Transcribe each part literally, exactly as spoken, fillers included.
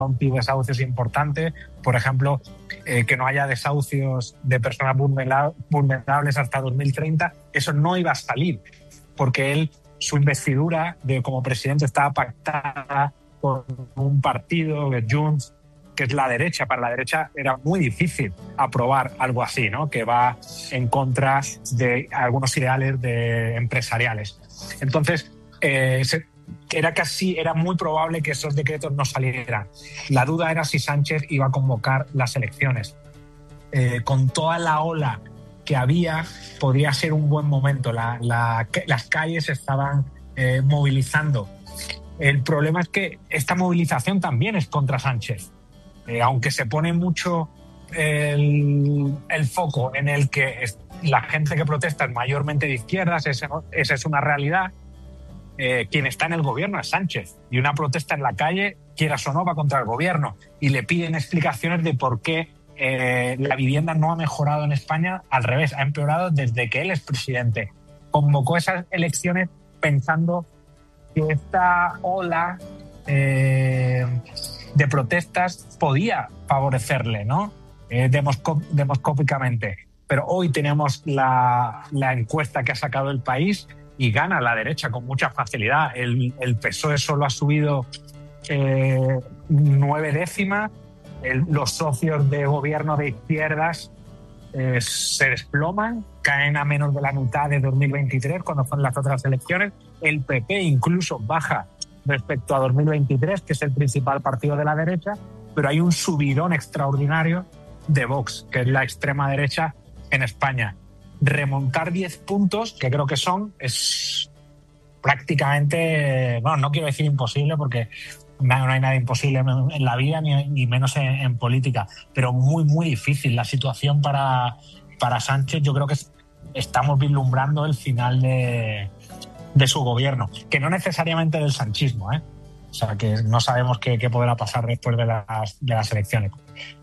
antidesahucios importante. Por ejemplo, eh, que no haya desahucios de personas vulnerables hasta dos mil treinta. Eso no iba a salir, porque él, su investidura de, como presidente estaba pactada con un partido, de Junts, que es la derecha. Para la derecha era muy difícil aprobar algo así, ¿no? Que va en contra de algunos ideales de empresariales. Entonces, eh, se, era casi, era muy probable que esos decretos no salieran. La duda era si Sánchez iba a convocar las elecciones. Eh, con toda la ola que había, podría ser un buen momento. La, la, las calles estaban eh, movilizando. El problema es que esta movilización también es contra Sánchez. Eh, aunque se pone mucho el, el foco en el que es, la gente que protesta es mayormente de izquierdas, esa, esa es una realidad. Eh, quien está en el gobierno es Sánchez, y una protesta en la calle, quieras o no, va contra el gobierno, y le piden explicaciones de por qué eh, la vivienda no ha mejorado en España. Al revés, ha empeorado desde que él es presidente. Convocó esas elecciones pensando que esta ola eh, de protestas podía favorecerle, ¿no? Eh, demoscó- demoscópicamente. Pero hoy tenemos la, la encuesta que ha sacado El País y gana la derecha con mucha facilidad. El, el P S O E solo ha subido eh, nueve décimas. El, los socios de gobierno de izquierdas eh, se desploman, caen a menos de la mitad de dos mil veintitrés, cuando fueron las otras elecciones. El P P incluso baja respecto a dos mil veintitrés, que es el principal partido de la derecha, pero hay un subidón extraordinario de Vox, que es la extrema derecha en España. Remontar diez puntos, que creo que son, es prácticamente, bueno, no quiero decir imposible, porque no hay nada imposible en la vida, ni, ni menos en, en política, pero muy, muy difícil la situación para, para Sánchez. Yo creo que estamos vislumbrando el final de, de su gobierno, que no necesariamente del sanchismo, ¿eh? O sea, que no sabemos qué, qué podrá pasar después de las, de las elecciones.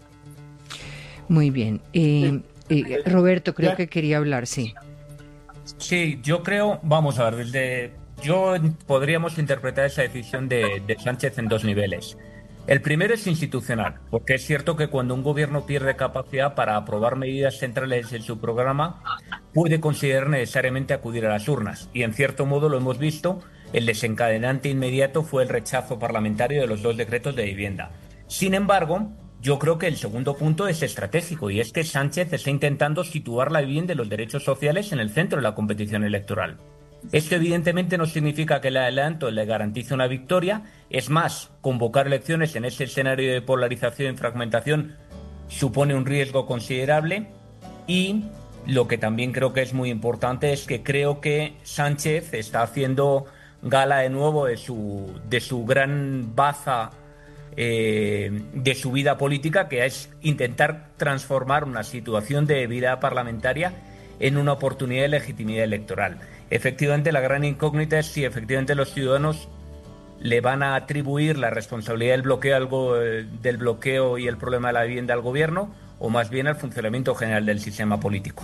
Muy bien. Eh, eh, Roberto, creo que quería hablar, sí. Sí, yo creo, vamos a ver, desde yo podríamos interpretar esa decisión de, de Sánchez en dos niveles. El primero es institucional, porque es cierto que cuando un gobierno pierde capacidad para aprobar medidas centrales en su programa, puede considerar necesariamente acudir a las urnas. Y en cierto modo lo hemos visto, el desencadenante inmediato fue el rechazo parlamentario de los dos decretos de vivienda. Sin embargo, yo creo que el segundo punto es estratégico, y es que Sánchez está intentando situar la vivienda y los derechos sociales en el centro de la competición electoral. Esto evidentemente no significa que el adelanto le garantice una victoria. Es más, convocar elecciones en ese escenario de polarización y fragmentación supone un riesgo considerable. Y lo que también creo que es muy importante es que creo que Sánchez está haciendo gala de nuevo de su, de su gran baza eh, de su vida política, que es intentar transformar una situación de vida parlamentaria en una oportunidad de legitimidad electoral. Efectivamente, la gran incógnita es si efectivamente los ciudadanos le van a atribuir la responsabilidad del bloqueo, algo, del bloqueo y el problema de la vivienda al gobierno, o más bien al funcionamiento general del sistema político.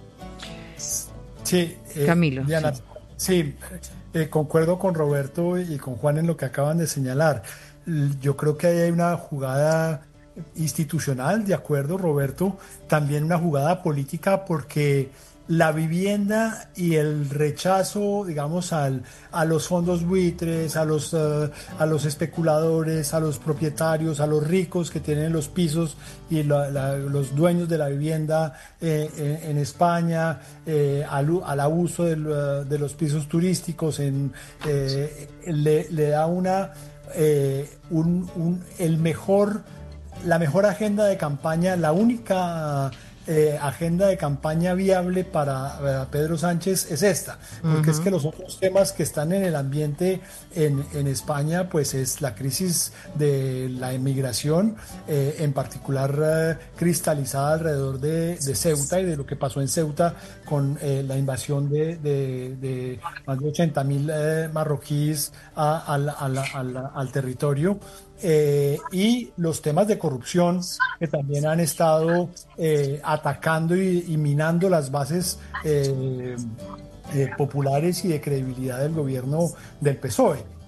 Sí, eh, Camilo. Diana, sí, sí eh, concuerdo con Roberto y con Juan en lo que acaban de señalar. Yo creo que ahí hay una jugada institucional, de acuerdo, Roberto, también una jugada política, porque la vivienda y el rechazo, digamos, al, a los fondos buitres, a los, uh, a los especuladores, a los propietarios, a los ricos que tienen los pisos y la, la, los dueños de la vivienda eh, en, en España, eh, al, al abuso del, uh, de los pisos turísticos, en, eh, le, le da una, eh, un, un, el mejor, la mejor agenda de campaña, la única Eh, agenda de campaña viable para, para Pedro Sánchez es esta, porque uh-huh. es que los otros temas que están en el ambiente en, en España, pues es la crisis de la emigración, eh, en particular eh, cristalizada alrededor de, de Ceuta y de lo que pasó en Ceuta con eh, la invasión de, de, de más de ochenta mil eh, marroquíes a, a, a, a, a, al territorio. Eh, y los temas de corrupción que también han estado eh, atacando y, y minando las bases eh, eh, populares y de credibilidad del gobierno del P S O E.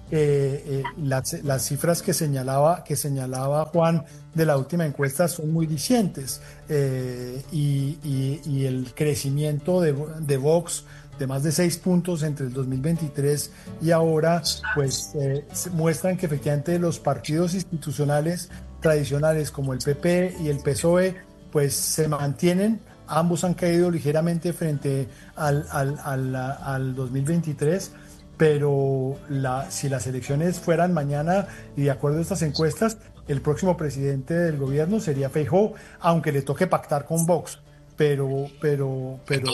eh, eh, las, las cifras que señalaba, que señalaba Juan de la última encuesta son muy dicientes, eh, y, y, y el crecimiento de, de Vox de más de seis puntos entre el dos mil veintitrés y ahora, pues eh, muestran que efectivamente los partidos institucionales tradicionales como el P P y el P S O E pues se mantienen. Ambos han caído ligeramente frente al, al, al, al dos mil veintitrés, pero la, si las elecciones fueran mañana y de acuerdo a estas encuestas, el próximo presidente del gobierno sería Feijóo, aunque le toque pactar con Vox. Pero, pero, pero,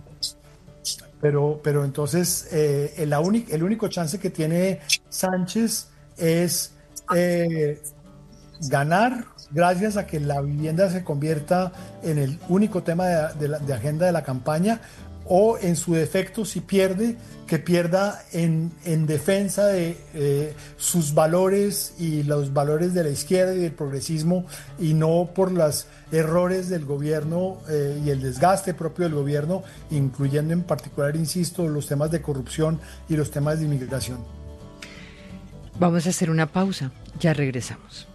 pero, pero entonces eh, el, único, el único chance que tiene Sánchez es eh, ganar, gracias a que la vivienda se convierta en el único tema de, de, la, de agenda de la campaña, o en su defecto, si pierde, que pierda en, en defensa de eh, sus valores y los valores de la izquierda y del progresismo, y no por los errores del gobierno eh, y el desgaste propio del gobierno, incluyendo en particular, insisto, los temas de corrupción y los temas de inmigración. Vamos a hacer una pausa, ya regresamos.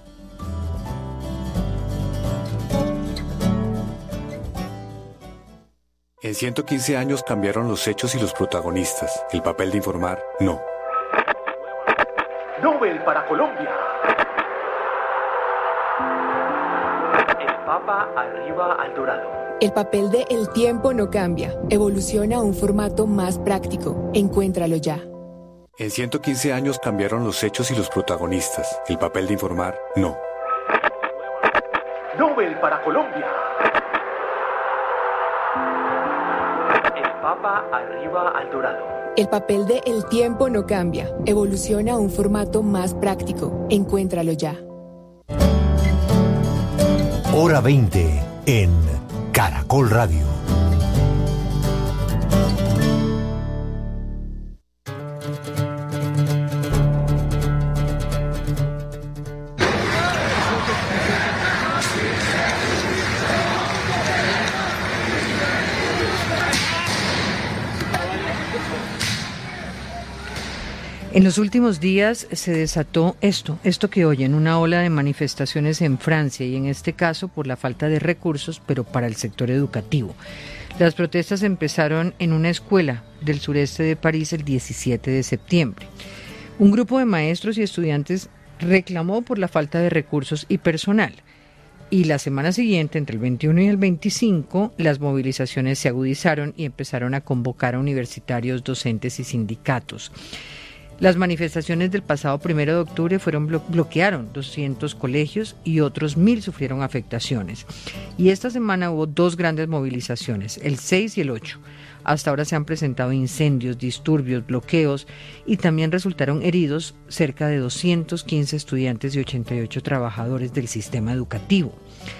En ciento quince años cambiaron los hechos y los protagonistas. El papel de informar, no. Nobel para Colombia. El Papa arriba al dorado. El papel de El tiempo no cambia. Evoluciona a un formato más práctico. Encuéntralo ya. En ciento quince años cambiaron los hechos y los protagonistas. El papel de informar, no. Nobel para Colombia. Papa arriba al dorado. El papel de El tiempo no cambia. Evoluciona a un formato más práctico. Encuéntralo ya. Hora veinte en Caracol Radio. En los últimos días se desató esto, esto que oyen, una ola de manifestaciones en Francia, y en este caso por la falta de recursos, pero para el sector educativo. Las protestas empezaron en una escuela del sureste de París el diecisiete de septiembre. Un grupo de maestros y estudiantes reclamó por la falta de recursos y personal. Y la semana siguiente, entre el veintiuno y el veinticinco, las movilizaciones se agudizaron y empezaron a convocar a universitarios, docentes y sindicatos. Las manifestaciones del pasado primero de octubre fueron blo- bloquearon doscientos colegios y otros mil sufrieron afectaciones. Y esta semana hubo dos grandes movilizaciones, el seis y el ocho. Hasta ahora se han presentado incendios, disturbios, bloqueos, y también resultaron heridos cerca de doscientos quince estudiantes y ochenta y ocho trabajadores del sistema educativo.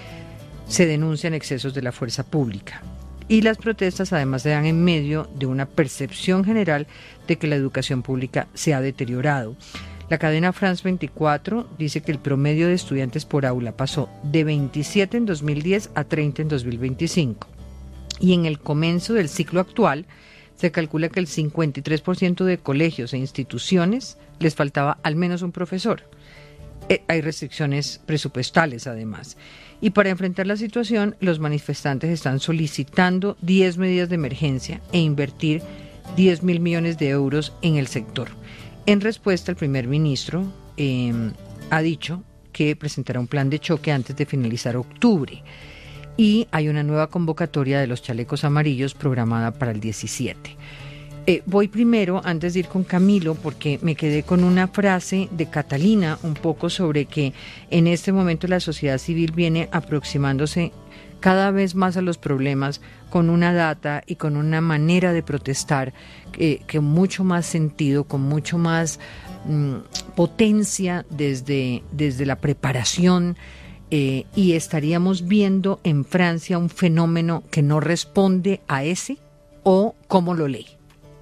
Se denuncian excesos de la fuerza pública. Y las protestas además se dan en medio de una percepción general de que la educación pública se ha deteriorado. La cadena France veinticuatro dice que el promedio de estudiantes por aula pasó de veintisiete en dos mil diez a treinta en dos mil veinticinco. Y en el comienzo del ciclo actual se calcula que el cincuenta y tres por ciento de colegios e instituciones les faltaba al menos un profesor. Eh, hay restricciones presupuestales además. Y para enfrentar la situación, los manifestantes están solicitando diez medidas de emergencia e invertir diez mil millones de euros en el sector. En respuesta, el primer ministro eh, ha dicho que presentará un plan de choque antes de finalizar octubre. Y hay una nueva convocatoria de los chalecos amarillos programada para el diecisiete. Eh, voy primero, antes de ir con Camilo, porque me quedé con una frase de Catalina un poco sobre que en este momento la sociedad civil viene aproximándose cada vez más a los problemas con una data y con una manera de protestar eh, que mucho más sentido, con mucho más mmm, potencia desde, desde la preparación, eh, y estaríamos viendo en Francia un fenómeno que no responde a ese, o cómo lo lee.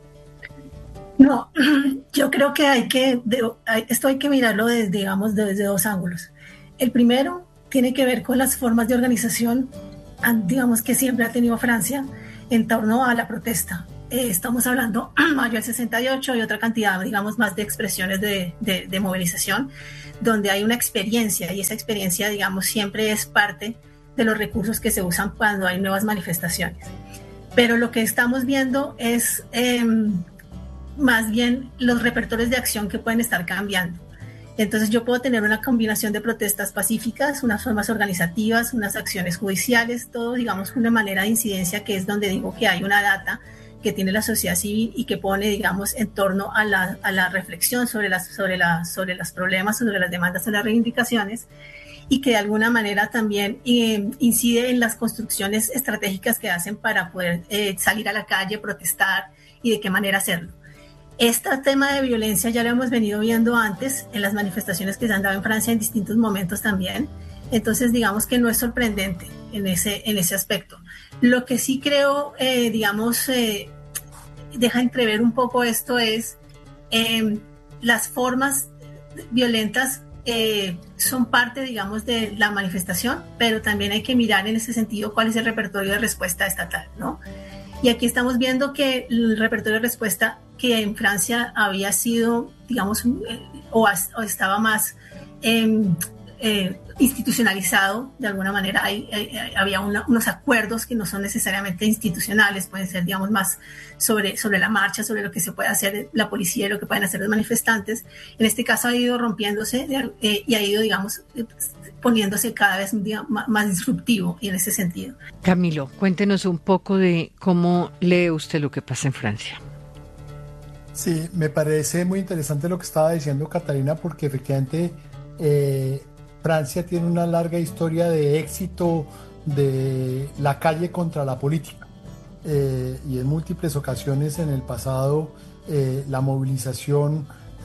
No, yo creo que hay que, de, esto hay que mirarlo desde, digamos, desde dos ángulos. El primero tiene que ver con las formas de organización, digamos, que siempre ha tenido Francia en torno a la protesta. eh, estamos hablando mayo del sesenta y ocho y otra cantidad, digamos, más de expresiones de, de, de movilización, donde hay una experiencia y esa experiencia, digamos, siempre es parte de los recursos que se usan cuando hay nuevas manifestaciones. Pero lo que estamos viendo es eh, más bien los repertorios de acción que pueden estar cambiando. Entonces yo puedo tener una combinación de protestas pacíficas, unas formas organizativas, unas acciones judiciales, todo, digamos, una manera de incidencia que es donde digo que hay una data que tiene la sociedad civil y que pone, digamos, en torno a la, a la reflexión sobre las, sobre, la, sobre los problemas, sobre las demandas, sobre las reivindicaciones, y que de alguna manera también eh, incide en las construcciones estratégicas que hacen para poder eh, salir a la calle, protestar y de qué manera hacerlo. Este tema de violencia ya lo hemos venido viendo antes en las manifestaciones que se han dado en Francia en distintos momentos también. Entonces, digamos que no es sorprendente en ese, en ese aspecto. Lo que sí creo, eh, digamos, eh, deja entrever un poco esto es eh, las formas violentas eh, son parte, digamos, de la manifestación, pero también hay que mirar en ese sentido cuál es el repertorio de respuesta estatal, ¿no? Y aquí estamos viendo que el repertorio de respuesta que en Francia había sido, digamos, o, o estaba más eh, eh, institucionalizado, de alguna manera hay, hay, había una, unos acuerdos que no son necesariamente institucionales, pueden ser, digamos, más sobre, sobre la marcha, sobre lo que se puede hacer la policía y lo que pueden hacer los manifestantes. En este caso ha ido rompiéndose eh, y ha ido, digamos, poniéndose cada vez un día más disruptivo y en ese sentido. Camilo, cuéntenos un poco de cómo lee usted lo que pasa en Francia. Sí, me parece muy interesante lo que estaba diciendo Catalina, porque efectivamente eh, Francia tiene una larga historia de éxito de la calle contra la política eh, y en múltiples ocasiones en el pasado eh, la movilización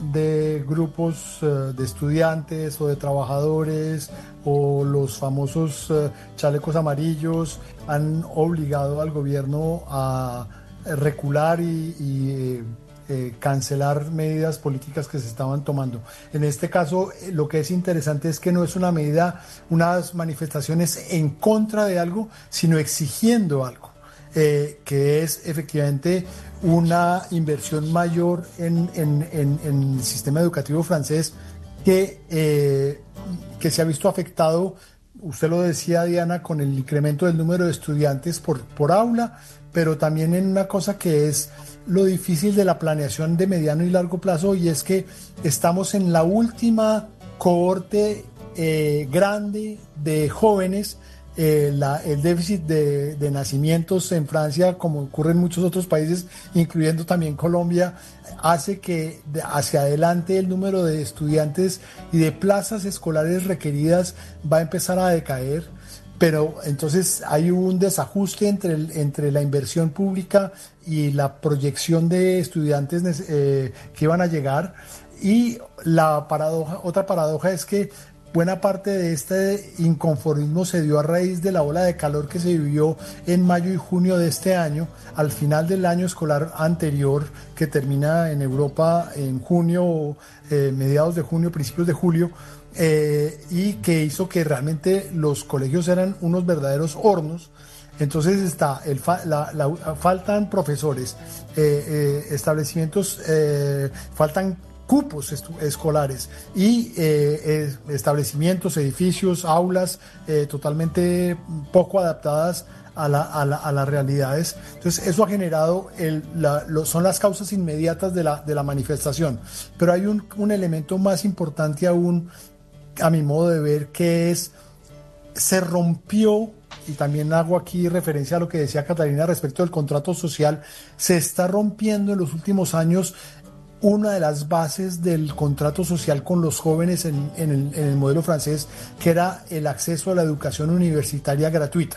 de grupos uh, de estudiantes o de trabajadores o los famosos uh, chalecos amarillos han obligado al gobierno a recular y, y eh, eh, cancelar medidas políticas que se estaban tomando. En este caso, eh, lo que es interesante es que no es una medida, unas manifestaciones en contra de algo, sino exigiendo algo. Eh, que es efectivamente una inversión mayor en, en, en, en el sistema educativo francés que, eh, que se ha visto afectado, usted lo decía, Diana, con el incremento del número de estudiantes por, por aula, pero también en una cosa que es lo difícil de la planeación de mediano y largo plazo, y es que estamos en la última cohorte eh, grande de jóvenes. Eh, la, el déficit de, de nacimientos en Francia, como ocurre en muchos otros países, incluyendo también Colombia, hace que de, hacia adelante el número de estudiantes y de plazas escolares requeridas va a empezar a decaer. Pero entonces hay un desajuste entre, el, entre la inversión pública y la proyección de estudiantes eh, que iban a llegar. Y la paradoja, otra paradoja es que buena parte de este inconformismo se dio a raíz de la ola de calor que se vivió en mayo y junio de este año, al final del año escolar anterior, que termina en Europa en junio, eh, mediados de junio, principios de julio, eh, y que hizo que realmente los colegios eran unos verdaderos hornos. Entonces está el fa la, la, faltan profesores, eh, eh, establecimientos, eh, faltan cupos escolares y eh, establecimientos, edificios, aulas eh, totalmente poco adaptadas a, la, a, la, a las realidades. Entonces eso ha generado, el, la, lo, son las causas inmediatas de la, de la manifestación, pero hay un, un elemento más importante aún, a mi modo de ver, que es, se rompió, y también hago aquí referencia a lo que decía Catalina respecto del contrato social, se está rompiendo en los últimos años una de las bases del contrato social con los jóvenes en, en, el, en el modelo francés, que era el acceso a la educación universitaria gratuita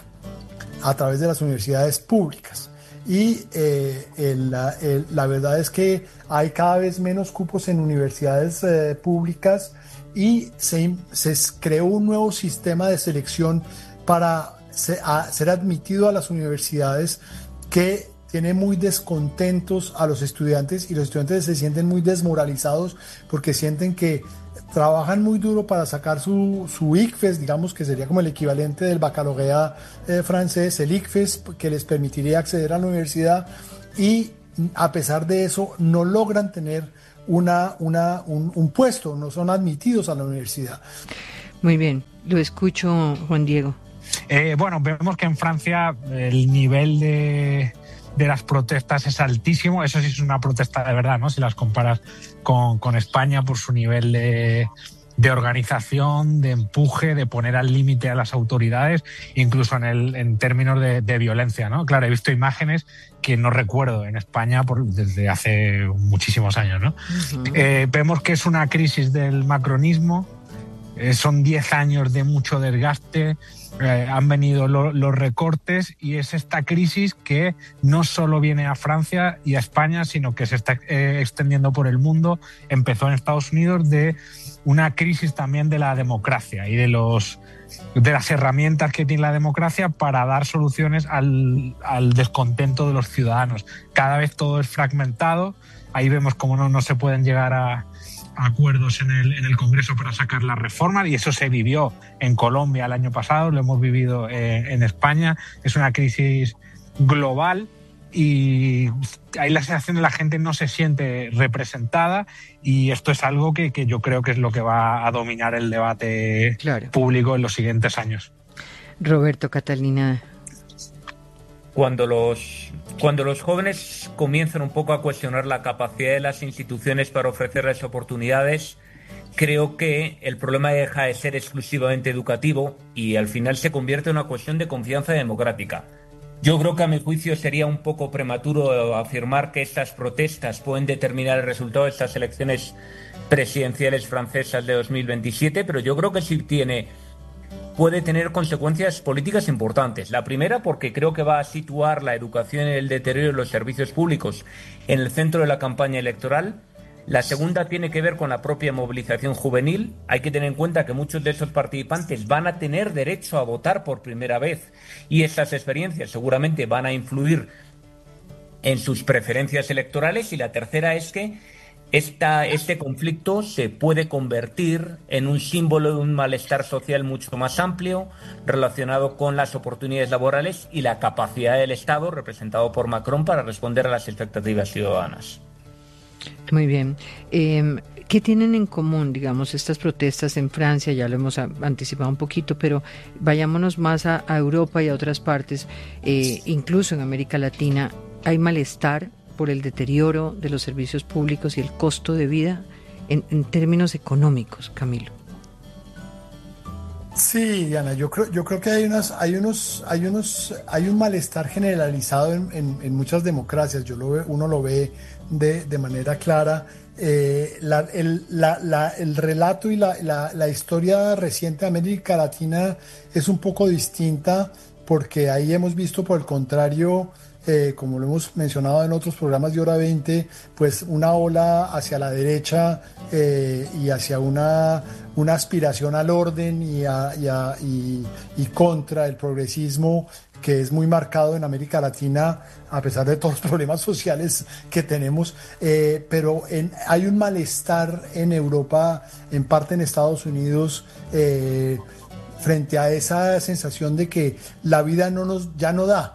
a través de las universidades públicas. Y eh, el, el, la verdad es que hay cada vez menos cupos en universidades eh, públicas y se, se creó un nuevo sistema de selección para se, a, ser admitido a las universidades, que tiene muy descontentos a los estudiantes, y los estudiantes se sienten muy desmoralizados porque sienten que trabajan muy duro para sacar su, su I C F E S, digamos que sería como el equivalente del baccalaureat eh, francés, el I C F E S, que les permitiría acceder a la universidad, y a pesar de eso no logran tener una, una, un, un puesto, no son admitidos a la universidad. Muy bien, lo escucho, Juan Diego. Eh, bueno, vemos que en Francia el nivel de, de las protestas es altísimo. Eso sí es una protesta de verdad, ¿no? Si las comparas con, con España por su nivel de, de organización, de empuje, de poner al límite a las autoridades, incluso en, el, en términos de, de violencia, ¿no? Claro, he visto imágenes que no recuerdo en España por, desde hace muchísimos años, ¿no? Uh-huh. Eh, vemos que es una crisis del macronismo, eh, son diez años de mucho desgaste, eh, han venido lo, los recortes y es esta crisis que no solo viene a Francia y a España, sino que se está eh, extendiendo por el mundo. Empezó en Estados Unidos, de una crisis también de la democracia y de los de las herramientas que tiene la democracia para dar soluciones al, al descontento de los ciudadanos. Cada vez todo es fragmentado. Ahí vemos cómo no, no se pueden llegar a, a acuerdos en el, en el Congreso para sacar las reformas, y eso se vivió en Colombia el año pasado, lo hemos vivido eh, en España. Es una crisis global y ahí la sensación de la gente no se siente representada, y esto es algo que, que yo creo que es lo que va a dominar el debate claro. público en los siguientes años. Roberto, Catalina. Cuando los, cuando los jóvenes comienzan un poco a cuestionar la capacidad de las instituciones para ofrecerles oportunidades, creo que el problema deja de ser exclusivamente educativo y al final se convierte en una cuestión de confianza democrática. Yo creo que a mi juicio sería un poco prematuro afirmar que estas protestas pueden determinar el resultado de estas elecciones presidenciales francesas de dos mil veintisiete, pero yo creo que sí tiene, puede tener consecuencias políticas importantes. La primera, porque creo que va a situar la educación y el deterioro de los servicios públicos en el centro de la campaña electoral. La segunda tiene que ver con la propia movilización juvenil. Hay que tener en cuenta que muchos de esos participantes van a tener derecho a votar por primera vez y estas experiencias seguramente van a influir en sus preferencias electorales. Y la tercera es que esta, este conflicto se puede convertir en un símbolo de un malestar social mucho más amplio relacionado con las oportunidades laborales y la capacidad del Estado, representado por Macron, para responder a las expectativas ciudadanas. Muy bien. Eh, ¿Qué tienen en común, digamos, estas protestas en Francia? Ya lo hemos a, anticipado un poquito, pero vayámonos más a, a Europa y a otras partes, eh, incluso en América Latina. ¿Hay malestar por el deterioro de los servicios públicos y el costo de vida en, en términos económicos, Camilo? Sí, Diana, yo creo, yo creo que hay unas, hay unos, hay unos, hay un malestar generalizado en, en, en muchas democracias. Yo lo ve, uno lo ve de, de manera clara. Eh, la, el, la, la, el relato y la, la, la historia reciente de América Latina es un poco distinta, porque ahí hemos visto, por el contrario, Eh, como lo hemos mencionado en otros programas de Hora veinte, pues una ola hacia la derecha eh, y hacia una, una aspiración al orden y, a, y, a, y, y contra el progresismo, que es muy marcado en América Latina, a pesar de todos los problemas sociales que tenemos, eh, pero en, hay un malestar en Europa, en parte en Estados Unidos, eh, frente a esa sensación de que la vida no nos, ya no da.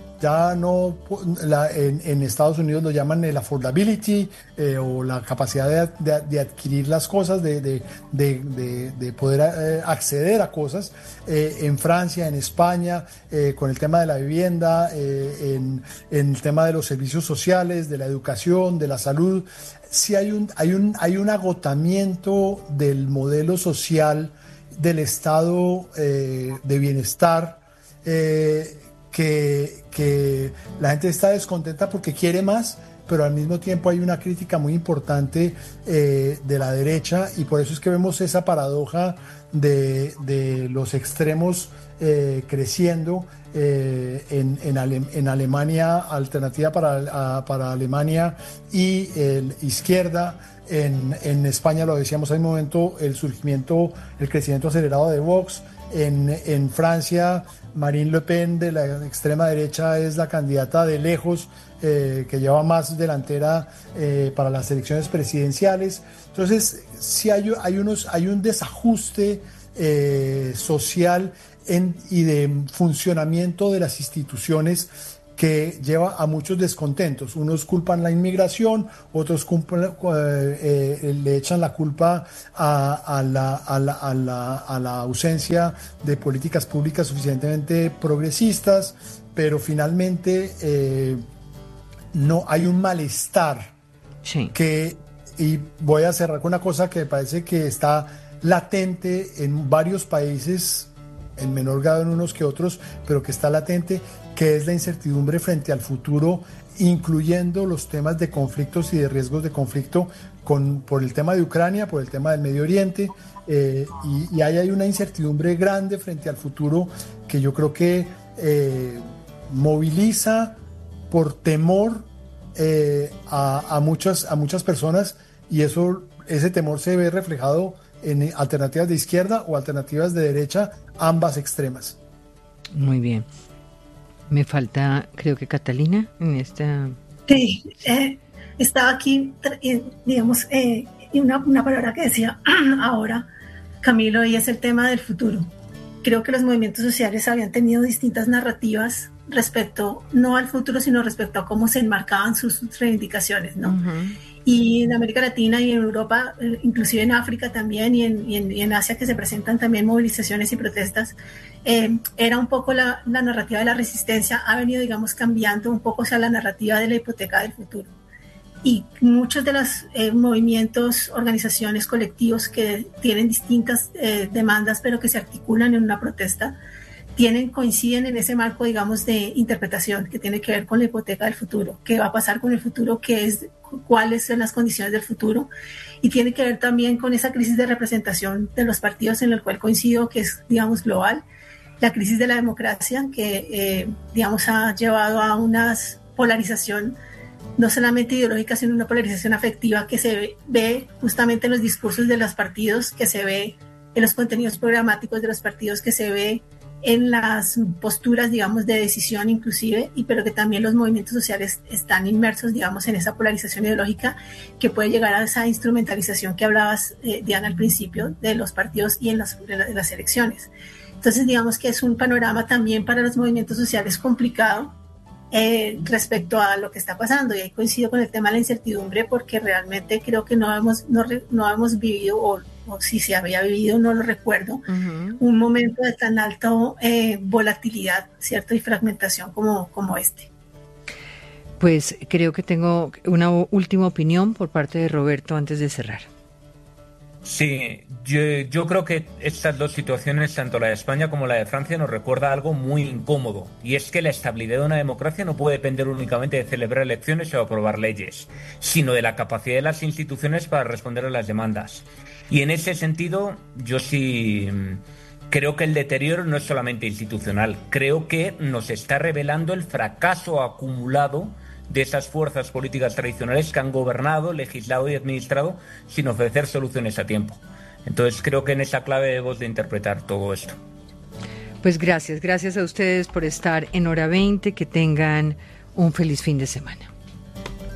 Ya no, la, en, en Estados Unidos lo llaman el affordability eh, o la capacidad de, de, de adquirir las cosas, de, de, de, de, de poder eh, acceder a cosas. Eh, en Francia, en España, eh, con el tema de la vivienda, eh, en, en el tema de los servicios sociales, de la educación, de la salud, sí hay un, hay un, hay un agotamiento del modelo social, del estado eh, de bienestar, eh, Que, que la gente está descontenta porque quiere más, pero al mismo tiempo hay una crítica muy importante eh, de la derecha, y por eso es que vemos esa paradoja de, de los extremos eh, creciendo eh, en, en, Ale, en Alemania, Alternativa para, a, para Alemania, y el izquierda. En, en España, lo decíamos hace un momento, el surgimiento, el crecimiento acelerado de Vox. En, en Francia, Marine Le Pen, de la extrema derecha, es la candidata de lejos eh, que lleva más delantera eh, para las elecciones presidenciales. Entonces, sí hay, hay, unos, hay un desajuste eh, social en, y de funcionamiento de las instituciones que lleva a muchos descontentos. Unos culpan la inmigración, otros culpan, eh, eh, le echan la culpa a, a, la, a, la, a, la, a la ausencia de políticas públicas suficientemente progresistas, pero finalmente eh, no hay un malestar sí. que, y voy a cerrar con una cosa que me parece que está latente en varios países, en menor grado en unos que otros, pero que está latente, que es la incertidumbre frente al futuro, incluyendo los temas de conflictos y de riesgos de conflicto con, por el tema de Ucrania, por el tema del Medio Oriente, eh, y, y ahí hay una incertidumbre grande frente al futuro que yo creo que eh, moviliza por temor eh, a, a, muchas, a muchas personas, y eso, ese temor se ve reflejado en alternativas de izquierda o alternativas de derecha, ambas extremas. Muy bien. Me falta, creo que Catalina, en esta... Sí, eh, estaba aquí, eh, digamos, eh, una, una palabra que decía ahora Camilo, y es el tema del futuro. Creo que los movimientos sociales habían tenido distintas narrativas respecto, no al futuro, sino respecto a cómo se enmarcaban sus, sus reivindicaciones, ¿no? Uh-huh. Y en América Latina y en Europa, inclusive en África también, y en, y en, y en Asia, que se presentan también movilizaciones y protestas, eh, era un poco la, la narrativa de la resistencia, ha venido, digamos, cambiando un poco hacia la narrativa de la hipoteca del futuro. Y muchos de los eh, movimientos, organizaciones, colectivos que tienen distintas eh, demandas, pero que se articulan en una protesta, tienen, coinciden en ese marco, digamos, de interpretación que tiene que ver con la hipoteca del futuro. ¿Qué va a pasar con el futuro? ¿Qué es, cuáles son las condiciones del futuro? Y tiene que ver también con esa crisis de representación de los partidos, en el cual coincido que es, digamos, global. La crisis de la democracia, que, eh, digamos, ha llevado a una polarización no solamente ideológica, sino una polarización afectiva que se ve, ve justamente en los discursos de los partidos, que se ve en los contenidos programáticos de los partidos, que se ve en las posturas, digamos, de decisión inclusive, y pero que también los movimientos sociales están inmersos, digamos, en esa polarización ideológica que puede llegar a esa instrumentalización que hablabas, eh, Diana, al principio, de los partidos y en las, en las elecciones. Entonces, digamos que es un panorama también para los movimientos sociales complicado eh, respecto a lo que está pasando, y ahí coincido con el tema de la incertidumbre, porque realmente creo que no hemos, no, no hemos vivido, o o si se había vivido, no lo recuerdo, uh-huh. un momento de tan alta eh, volatilidad, ¿cierto? Y fragmentación como, como este. Pues creo que tengo una última opinión por parte de Roberto antes de cerrar. Sí, yo, yo creo que estas dos situaciones, tanto la de España como la de Francia, nos recuerda algo muy incómodo, y es que la estabilidad de una democracia no puede depender únicamente de celebrar elecciones o aprobar leyes, sino de la capacidad de las instituciones para responder a las demandas. Y en ese sentido, yo sí creo que el deterioro no es solamente institucional, creo que nos está revelando el fracaso acumulado de esas fuerzas políticas tradicionales que han gobernado, legislado y administrado sin ofrecer soluciones a tiempo. Entonces creo que en esa clave debemos de interpretar todo esto. Pues gracias, gracias a ustedes por estar en Hora veinte, que tengan un feliz fin de semana.